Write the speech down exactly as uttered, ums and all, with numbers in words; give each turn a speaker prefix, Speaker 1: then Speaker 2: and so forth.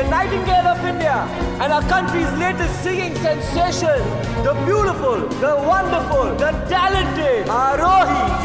Speaker 1: the Nightingale of India, and our country's latest singing sensation, the beautiful, the wonderful, the talented Arohi.